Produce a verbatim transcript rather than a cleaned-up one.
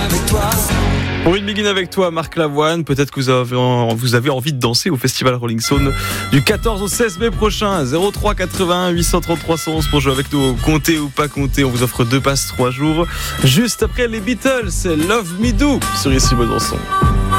avec toi. Pour une Begin avec toi, Marc Lavoine, peut-être que vous avez, vous avez envie de danser au Festival Rolling Stone du quatorze au seize mai prochain. zéro trois quatre-vingt-un huit cent trente-trois cent onze pour jouer avec nous. Comptez ou pas comptez, on vous offre deux passes trois jours. Juste après les Beatles, c'est Love Me Do sur Ici Besançon.